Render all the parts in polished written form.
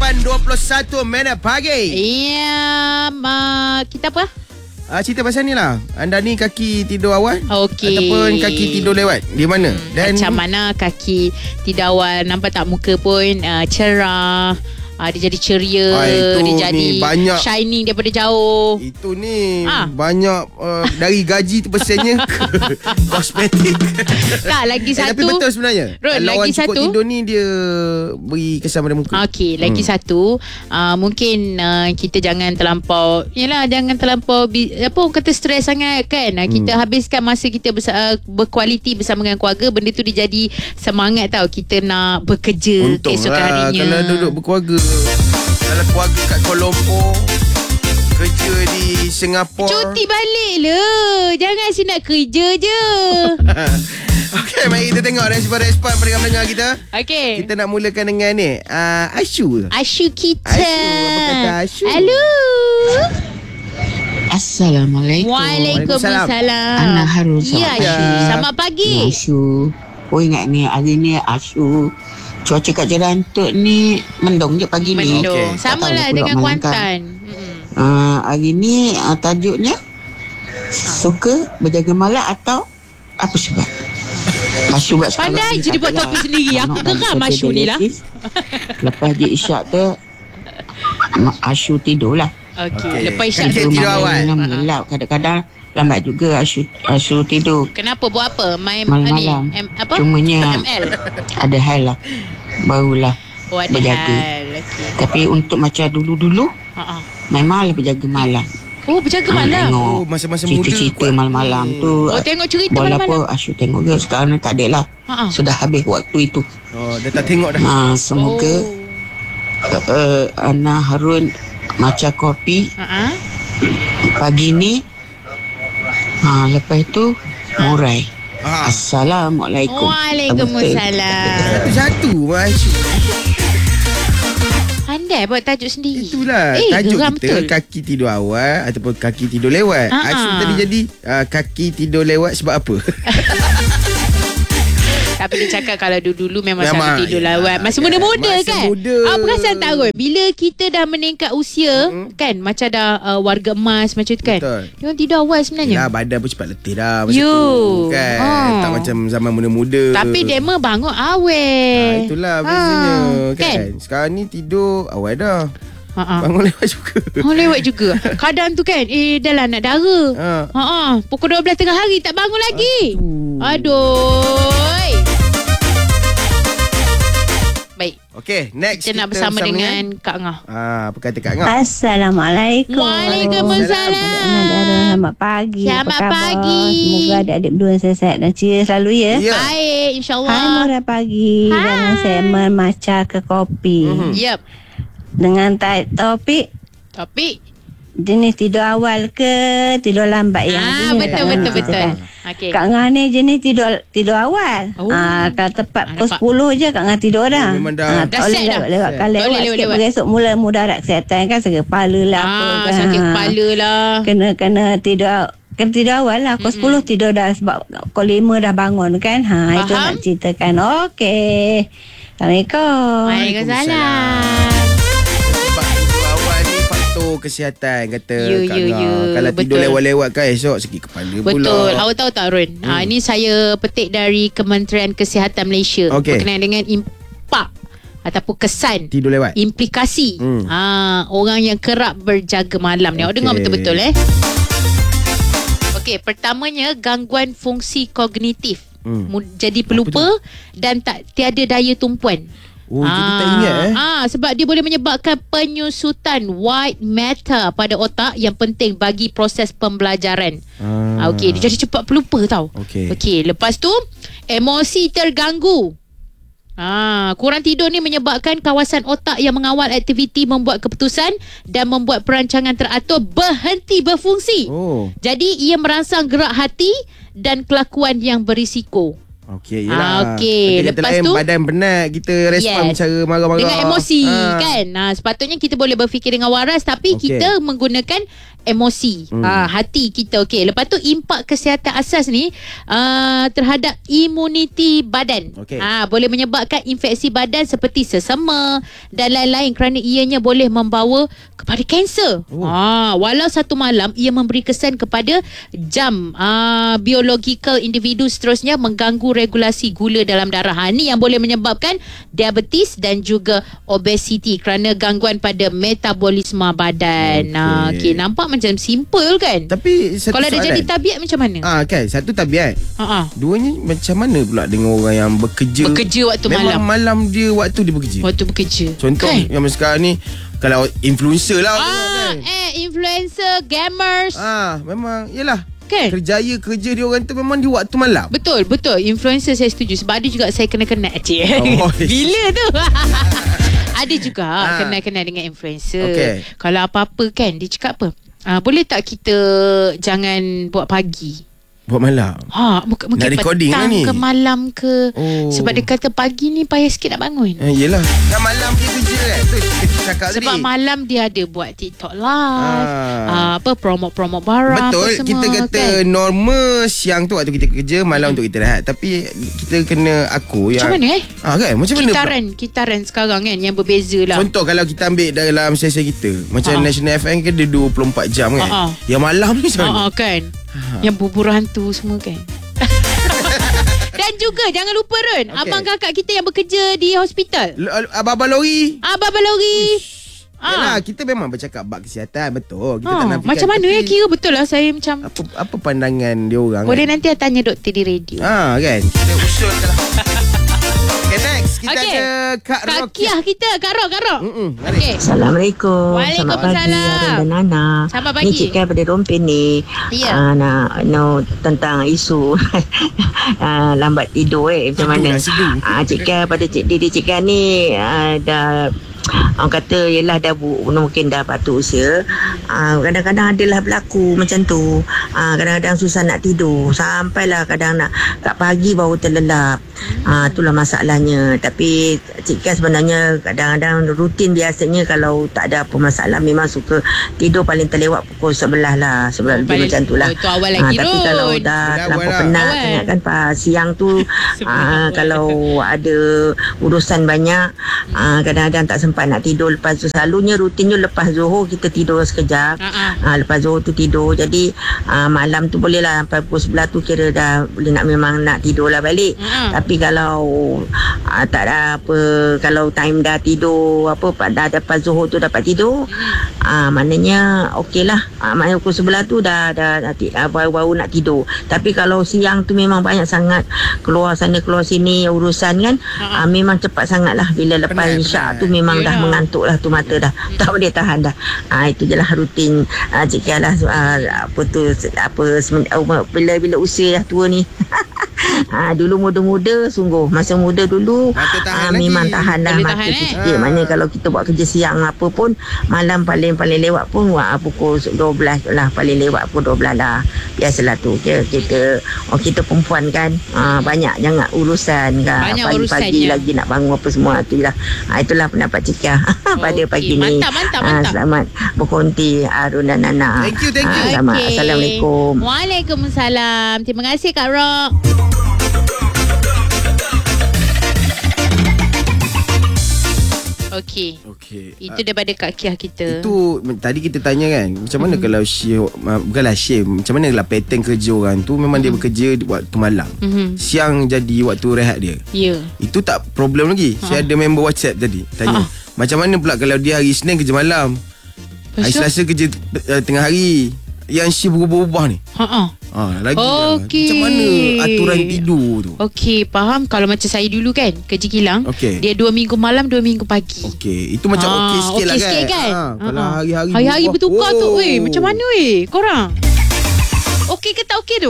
8.21 pagi. Ya, kita apa? Cerita pasal ni lah. Anda ni kaki tidur awal Okey. ataupun kaki tidur lewat? Di mana? Dan Macam mana kaki tidur awal, nampak tak muka pun cerah, dia jadi ceria, itu dia jadi ni banyak shining daripada jauh. itu ni banyak dari gaji tu persennya ke kosmetik. Tak, lagi satu. Tapi betul sebenarnya. Rod, Kalau lagi orang cukup satu tidur ni dia beri kesan pada muka. Okey, lagi satu, mungkin kita jangan terlampau, jangan terlampau apa orang kata stres sangat kan. Kita habiskan masa kita berkualiti bersama dengan keluarga, benda tu dia jadi semangat tau kita nak bekerja keesokan harinya. Kalau duduk berkeluarga, kalau keluarga kat Kuala Lumpur, kerja di Singapura, cuti balik le. Jangan si nak kerja je. Okey, mari kita tengok respon-respon pendengar-pendengar kita. Okey. Kita nak mulakan dengan ni Ashu kita. Apa kata Ashu? Halo. Assalamualaikum. Waalaikumsalam. Ana Harun. Ya, Ashu. Selamat pagi. Ashu. Ingat ni, hari ni Ashu. Cuaca kat Jerantut ni mendung je pagi ni. Mendung. Okey. Sama lah dengan Kuantan. Hari ni tajuknya suka berjaga malam atau apa sebab? Ashu buat sekarang. Pandai je dia buat topik sendiri. Aku geram Ashu ni lah. Lepas dia isyak tu Ashu tidur lah. Okey. Lepas isyak Kan tidur awal. Melap kadang-kadang lambat juga Ashu tidur. Kenapa, buat apa? Main Malam-malam. apa? Cumanya ML. ada hal lah. Barulah Ada berjaga. hal. Okey. Tapi untuk macam dulu-dulu memanglah berjaga malam. Oh, berjaga malam. Tengok masa-masa muda cerita-cerita kuat. malam tu. Oh, tengok cerita Bola malam-malam. apa Ashu tengok ke. Sekarang ni tak ada lah. Sudah habis waktu itu. Dah tak tengok dah. Semoga Ana Harun macam kopi pagi ni. Lepas itu murai. Assalamualaikum. Waalaikumsalam. Satu-satu Ashu. Pandai buat tajuk sendiri. Itulah tajuk geram kita, betul. kaki tidur awal ataupun kaki tidur lewat. Ashu tadi jadi kaki tidur lewat sebab apa? Tapi dia cakap kalau dulu memang selalu tidur lawat. Masa muda-muda masa kan. muda. Perasan tak Rod? Bila kita dah meningkat usia kan, macam dah warga emas macam tu kan. Betul. Dia orang tidur awal sebenarnya. Yelah, badan pun cepat letih dah masa Yo. tu kan. Tak macam zaman muda-muda. Tapi dema bangun awal. Itulah bezanya kan. Sekarang ni tidur awal dah. Bangun lewat juga. Lewat juga. Kadang tu kan dah lah nak dara. Pukul 12 tengah hari tak bangun lagi. Aduh. Baik. Okey, next kita nak bersama dengan Kak Ngah. Apa kata Kak Ngah? Assalamualaikum. Waalaikumsalam. Selamat pagi. Selamat Apa khabar? pagi. Semoga adik-adik berdua sihat dan ceria selalu ya. Baik, insyaAllah. Hai Murah pagi. Hai. Dalam segmen Maca ke Kopi. Yep. Dengan topik jenis tidur awal ke tidur lambat yang betul. Okey. Kak Ngah ni jenis tidur awal. Kalau tepat pukul 10 je Kak Ngah tidur dah. Memang dah tak boleh set dah. lewat kalau Tak boleh lewat sikit lewat. beresok mula mudarat kesihatan kan sakit kepala lah apa kan. Sakit kepala lah. Kena tidur awal lah. Pukul 10 tidur dah sebab pukul 5 dah bangun kan. Itu Faham? nak ceritakan. Okey. Assalamualaikum. Waalaikumsalam. sebab tidur awal ni faktor kesihatan kata Kak Ngah. Kalau tidur betul. lewat-lewat kan esok sakit kepala pula. Betul. Awak tahu tak Run? Ini saya petik dari Kementerian Kesihatan Malaysia. Okey. Berkenaan dengan impak ataupun kesan Tidur lewat. implikasi orang yang kerap berjaga malam ni. Awak dengar betul-betul Okey, pertamanya gangguan fungsi kognitif. Jadi pelupa dan tiada daya tumpuan. Jadi tak ingat sebab dia boleh menyebabkan penyusutan white matter pada otak yang penting bagi proses pembelajaran. Okey, dia jadi cepat pelupa tau. Okey, lepas tu emosi terganggu. Kurang tidur ni menyebabkan kawasan otak yang mengawal aktiviti membuat keputusan dan membuat perancangan teratur berhenti berfungsi. Jadi ia merangsang gerak hati dan kelakuan yang berisiko. Okey, yelah. Lepas tu badan penat, kita respon cara marah-marah dengan emosi kan. Sepatutnya kita boleh berfikir dengan waras, tapi kita menggunakan emosi, hati kita. Okey, lepas tu impak kesihatan asas ni terhadap imuniti badan. Boleh menyebabkan infeksi badan seperti sesama dan lain-lain kerana ianya boleh membawa kepada kanser. Walau satu malam ia memberi kesan kepada jam biological individu, seterusnya mengganggu regulasi gula dalam darah. Ni yang boleh menyebabkan diabetes dan juga obesiti kerana gangguan pada metabolisme badan. Okey, nampak macam simple kan? Tapi satu kalau dah jadi tabiat macam mana? Kan, satu tabiat. Duanya macam mana pula dengan orang yang bekerja waktu memang malam dia waktu dia bekerja. Contoh kan? Yang sekarang ni kalau influencer lah kan? Influencer, gamers. Memang yelah kan? Kerja dia orang tu memang di waktu malam. Betul. Influencer saya setuju. Sebab ada juga saya kena-kena bila tu ada juga kenal-kenal dengan influencer. Kalau apa-apa kan dia cakap apa, boleh tak kita jangan buat pagi, buat malam? Mungkin recording petang ni ke malam ke. Sebab dia kata pagi ni payah sikit nak bangun. Yelah, kan malam dia kerja kan. Tu kita cakap sebab tadi, malam dia ada buat TikTok live, promote barang. Betul, semua, kita kata kan? Normal siang tu waktu kita kerja, malam untuk kita rehat. Tapi kita kena aku yang macam mana kan? Macam mana kitaran sekarang kan yang berbeza lah. Contoh kalau kita ambil dalam sesi kita, macam National FM kan dia 24 jam kan. Yang malam ni macam mana? Kan yang bubur hantu semua kan. Dan juga jangan lupa Ron, abang kakak kita yang bekerja di hospital, Abang Lori. Yalah, kita memang bercakap bab kesihatan. Betul, kita tak nafikan. Macam mana kira betul lah saya macam apa pandangan dia orang. Boleh kan? Nanti tanya doktor di radio. Kan kita usulkan. Okay, next kita ada Kak Rokiah kita, Kak Rok. Assalamualaikum. Waalaikumsalam. Selamat pagi Nana. Selamat pagi. Ni Cik Kai pada Rompin ni. Nak tentang isu lambat tidur macam mana. Cik Kai pada Cik Didi, Cik Kai ni dah orang kata yelah dah mungkin dah patut usia. Kadang-kadang adalah berlaku macam tu. Kadang-kadang susah nak tidur, sampailah kadang nak kat pagi baru terlelap. Itulah masalahnya. Tapi Cik Kan sebenarnya kadang-kadang rutin biasanya kalau tak ada apa masalah memang suka tidur paling terlewat pukul 11 lah, 11 lebih macam tu lah. Tapi kalau dah terlampau penat kan siang tu kalau ada urusan banyak, kadang-kadang tak sempat nak tidur. Lepas tu selalunya rutinnya lepas Zuhur kita tidur sekejap. Lepas Zuhur tu tidur. Jadi malam tu boleh lah sampai pukul 11 tu kira dah boleh memang nak tidur lah balik. Tapi kalau tak ada apa, kalau time dah tidur dah lepas Zuhur tu dapat tidur, maknanya okey lah. Maknanya pukul 11 tu dah baru nak tidur. Tapi kalau siang tu memang banyak sangat keluar sana keluar sini urusan kan, memang cepat sangat lah. Bila lepas isyak tu memang dah mengantuk lah tu, mata dah tak boleh tahan dah. Itu je lah rutin Cik Kai lah. Bila usia dah tua ni. Dulu muda-muda sungguh, masa muda dulu memang tahan lah mata sikit. Maknanya kalau kita buat kerja siang apa pun, malam paling lewat pun pukul 12 lah, paling lewat pukul 12 lah. Biasalah tu kita perempuan kan, banyak jangan urusan kan, pagi-pagi lagi nak bangun apa semua tu lah. Itulah pendapat Cik Kai pada pagi ni. Mantap. Selamat berkonti Arun dan Nana. Thank you. Assalamualaikum. Waalaikumsalam. Terima kasih Kak Rok. Okey. Itu daripada Kak Kiah kita. Itu tadi kita tanya kan, macam mana kalau bukanlah shift, macam mana lah pattern kerja orang tu, memang dia bekerja waktu malam. Siang jadi waktu rehat dia. Itu tak problem lagi. Saya ada member WhatsApp tadi tanya, macam mana pula kalau dia hari Isnin kerja malam, hari Selasa kerja tengah hari, yang shift berubah-ubah ni. Lagi macam mana aturan tidur tu? Okey, faham. Kalau macam saya dulu kan kerja kilang, dia 2 minggu malam 2 minggu pagi. Itu macam okey sikit lah kan. Kalau hari-hari bertukar tu, macam mana korang? Okey ke tak okey tu?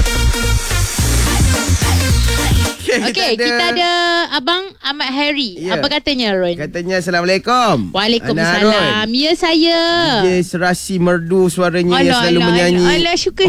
Okey, kita ada Abang Ahmad Harry. Apa katanya Ron? Katanya Assalamualaikum. Waalaikumsalam. Ya saya. Dia serasi merdu suaranya yang selalu menyanyi. Alah syukur.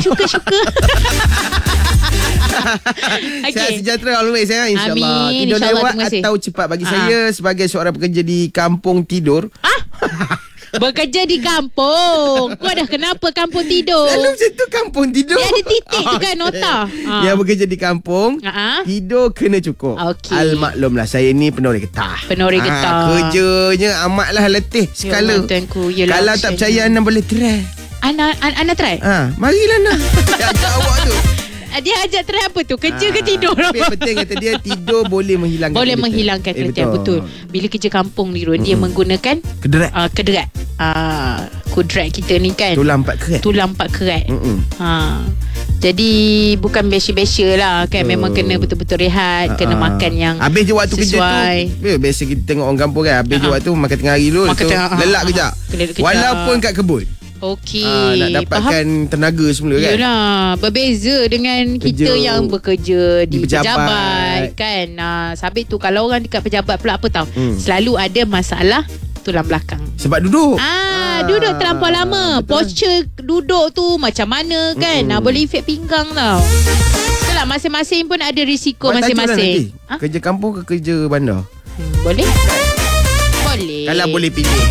Saya sejahtera always InsyaAllah. Tidur lewat atau cepat bagi saya sebagai seorang pekerja di kampung tidur. Bekerja di kampung. Kau dah kenapa kampung tidur? Selalu macam tu, kampung tidur. Dia ada titik tu kan nota. Yang bekerja di kampung, tidur kena cukup. Maklumlah, saya ni penori getah. Kerjanya amatlah letih sekala. Kalau tak percaya, Ana boleh try. Ana try? Marilah Ana. Ajak awak tu. Dia ajak try apa tu? Kerja ke tidur? Penting kata dia, tidur boleh menghilangkan keletihan. Betul. Bila kerja kampung ni dia menggunakan kederat. Kudrat kita ni kan, tulang empat kerat. Jadi bukan biasa-biasa lah kan. Memang kena betul-betul rehat, kena makan yang habis je waktu sesuai. Kerja tu, biasa kita tengok orang kampung kan, habis je waktu makan tengah hari dulu, lelak kejap. Walaupun kat kebun. Okey, nak dapatkan tenaga semula kan. Yalah, berbeza dengan kita yang bekerja di pejabat kan. Sabit tu kalau orang dekat pejabat pula apa tahu, selalu ada masalah tulang belakang. Sebab duduk. Duduk terlampau lama. Betul. Posture duduk tu macam mana kan. Boleh efek pinggang tau. Itulah, masing-masing pun ada risiko masing-masing. Kerja kampung ke kerja bandar? Boleh. Kalau boleh pilih.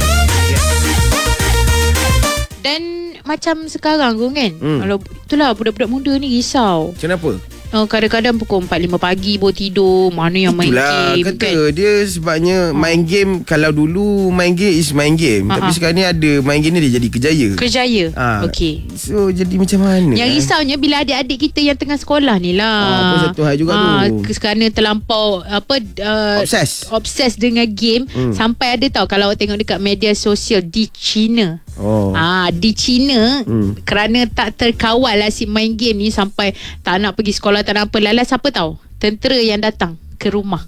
Dan macam sekarang tu kan, kalau itulah budak-budak muda ni risau. Kenapa? Kadang-kadang pukul 4-5 pagi baru tidur. Mana yang main game kata kan? Dia sebabnya main game. Kalau dulu main game is main game, tapi sekarang ni ada main game ni dia jadi kerjaya. Okey. So jadi macam mana? Yang risaunya bila adik-adik kita yang tengah sekolah ni lah. Apa satu hal juga tu. Kerana terlampau obses dengan game. Sampai ada tahu kalau awak tengok dekat media sosial di China. Di China, kerana tak terkawal asyik main game ni, sampai tak nak pergi sekolah, tak nak apa, lalas siapa tahu? Tentera yang datang ke rumah.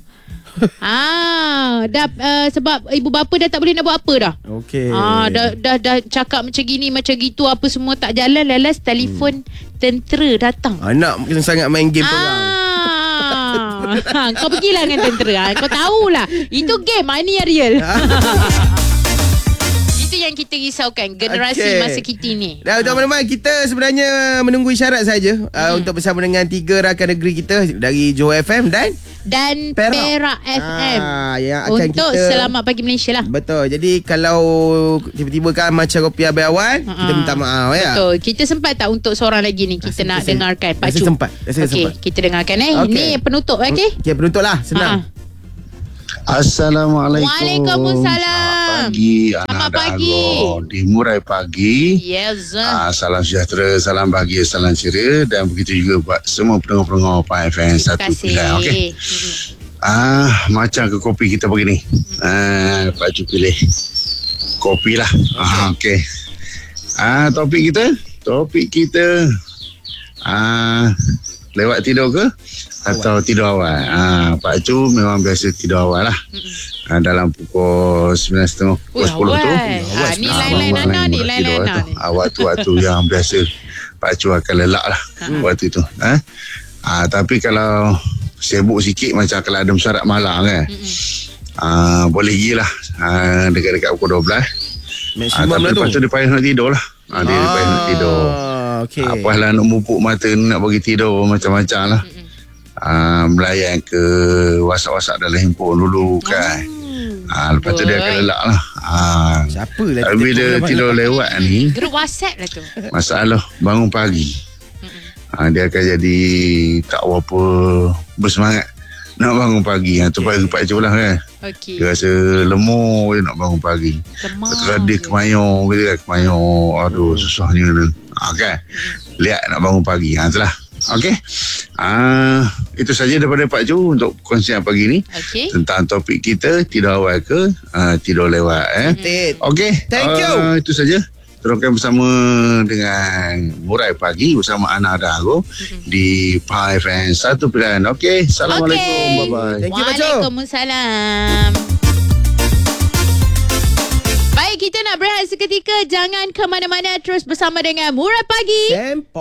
Sebab ibu bapa dah tak boleh nak buat apa dah. Okey. Dah cakap macam gini, macam gitu, apa semua tak jalan, lalas telefon tentera datang. Anak mungkin sangat main game orang. Kau pergilah dengan tentera. Kau tahulah itu game, ini yang real. Yang kita risaukan generasi masa kita ni. Dan teman-teman, kita sebenarnya menunggu isyarat saja untuk bersama dengan 3 rakan negeri kita dari Johor FM dan Perak FM yang akan untuk kita Selamat Pagi Malaysia lah. Betul. Jadi kalau tiba-tiba kan macam kopi abayawan, kita minta maaf ya. Betul. Kita sempat tak untuk seorang lagi ni kita nak dengarkan Pak Cu? Sempat. Kita dengarkan Ini penutup okey, penutup lah, senang. Assalamualaikum. Waalaikumsalam. Selamat pagi. Di Murai Pagi. Yes. Salam sejahtera, salam bahagia, salam ceria, dan begitu juga buat semua pendengar-pendengar Pan FM 1.9. Okey. Macam ke kopi kita pagi ni. Pak Cu pilih kopi lah. Okey. Topik kita lewat tidur ke atau tidur awal? Pak Cu memang biasa tidur awal lah. Dalam pukul 9.30, pukul 10 tu. Ni lain-lain Ana ni. Waktu yang biasa Pak Cu akan lelak lah waktu tu. Tapi kalau sibuk sikit, macam kalau ada mesyuarat malam kan, boleh pergi lah dekat-dekat pukul 12. Tapi lepas tu dia payah nak tidur lah. Dia payah nak tidur. Apalah nak mupuk mata, nak bagi tidur macam-macam lah. Melayan ke WhatsApp dalam handphone dulu kan. Lepas tu dia akan lelak lah. Siapa lah bila tidur lewat ni, grup WhatsApp lah tu, masalah bangun pagi. Dia akan jadi tak apa bersemangat nak bangun pagi. Tu Pak Cu lah kan. Dia rasa lemur dia nak bangun pagi. Lepas tu dia kemayang. Aduh, susahnya kan. Lihat nak bangun pagi. Itulah. Okey. Itu saja daripada Pak Cu untuk kongsian pagi ni. Tentang topik kita, tidur awal ke tidur lewat. Okey. Thank you. Itu saja. Teruskan bersama dengan Murai Pagi bersama Ana Dago di Pan FM 1.9. Okey. Assalamualaikum. Bye-bye. Thank you, Pak Cu. Waalaikumsalam. Baik, kita nak berehat seketika. Jangan ke mana-mana, terus bersama dengan Murai Pagi.